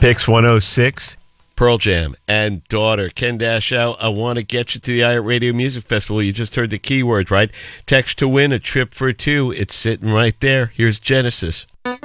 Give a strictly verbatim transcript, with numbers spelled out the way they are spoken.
Pix one oh six. Pearl Jam and Daughter. Ken Dashow, I want to get you to the iHeartRadio Music Festival. You just heard the keyword, right? Text to win a trip for two. It's sitting right there. Here's Genesis.